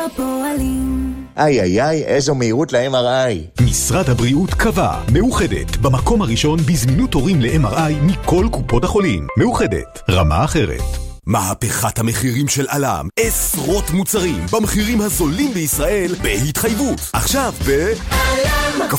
הפועלים. איי, איזו מהירות ל-MRI. משרד הבריאות קבע, מאוחדת, במקום הראשון בזמינות תורים ל-MRI מכל קופות החולים. מאוחדת, רמה אחרת. מהפכת המחירים של אלם, עשרות מוצרים במחירים הזולים בישראל בהתחייבות. עכשיו אלם